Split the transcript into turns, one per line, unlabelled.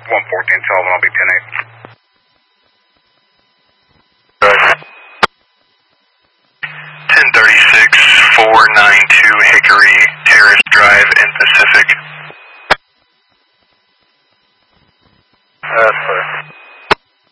114, tell them I'll be 10-8.
Right. 1036, 492 Hickory Terrace Drive in Pacific.
That's